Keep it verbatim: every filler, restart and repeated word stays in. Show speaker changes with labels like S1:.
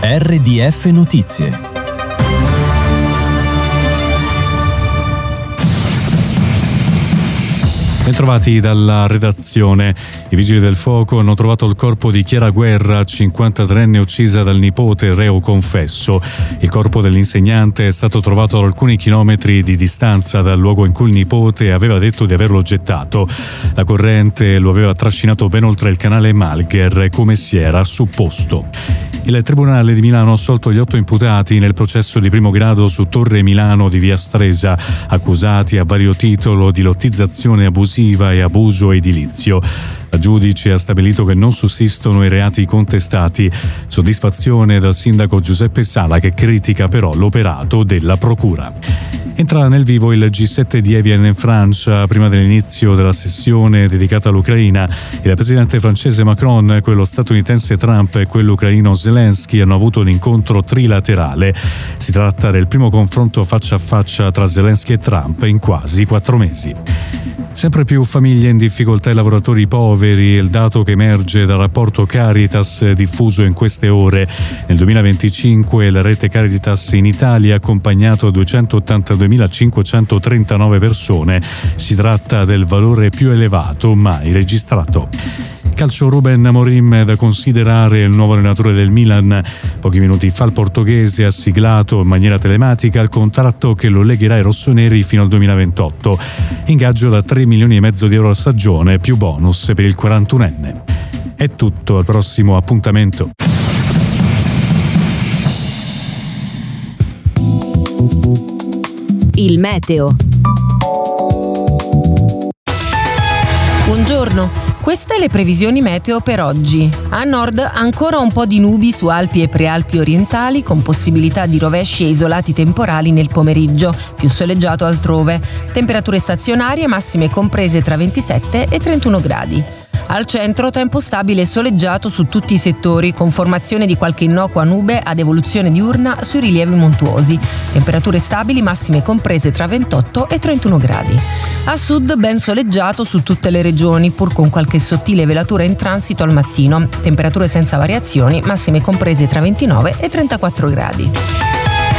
S1: R D F Notizie.
S2: Bentrovati dalla redazione. I vigili del fuoco hanno trovato il corpo di Chiara Guerra, cinquantatreenne uccisa dal nipote reo confesso. Il corpo dell'insegnante è stato trovato a alcuni chilometri di distanza dal luogo in cui il nipote aveva detto di averlo gettato. La corrente lo aveva trascinato ben oltre il canale Malgher, come si era supposto. Il Tribunale di Milano ha assolto gli otto imputati nel processo di primo grado su Torre Milano di Via Stresa, accusati a vario titolo di lottizzazione abusiva e abuso edilizio. La giudice ha stabilito che non sussistono i reati contestati. Soddisfazione dal sindaco Giuseppe Sala, che critica però l'operato della procura. Entra nel vivo il G sette di Evian in Francia prima dell'inizio della sessione dedicata all'Ucraina. Il presidente francese Macron, quello statunitense Trump e quello ucraino Zelensky hanno avuto un incontro trilaterale. Si tratta del primo confronto faccia a faccia tra Zelensky e Trump in quasi quattro mesi. Sempre più famiglie in difficoltà e lavoratori poveri è il dato che emerge dal rapporto Caritas diffuso in queste ore. Nel duemilaventicinque la rete Caritas in Italia ha accompagnato duecentottantaduemilacinquecentotrentanove persone. Si tratta del valore più elevato mai registrato. Calcio, Ruben Amorim è da considerare il nuovo allenatore del Milan. Pochi minuti fa il portoghese ha siglato in maniera telematica il contratto che lo legherà ai rossoneri fino al duemilaventotto. Ingaggio da tre milioni e mezzo di euro a stagione più bonus per il quarantunenne. È tutto, al prossimo appuntamento.
S3: Il meteo. Buongiorno. Queste le previsioni meteo per oggi. A nord ancora un po' di nubi su Alpi e Prealpi orientali, con possibilità di rovesci e isolati temporali nel pomeriggio, più soleggiato altrove. Temperature stazionarie massime comprese tra ventisette e trentuno gradi. Al centro tempo stabile e soleggiato su tutti i settori, con formazione di qualche innocua nube ad evoluzione diurna sui rilievi montuosi. Temperature stabili massime comprese tra ventotto e trentuno gradi. A sud ben soleggiato su tutte le regioni, pur con qualche sottile velatura in transito al mattino. Temperature senza variazioni, massime comprese tra ventinove e trentaquattro gradi.